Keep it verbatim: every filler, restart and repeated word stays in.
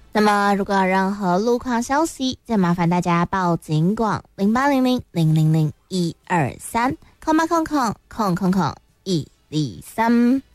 那么如果有任何路况消息，再麻烦大家报警广零八零零零零零一二三空八空空空空空一零三。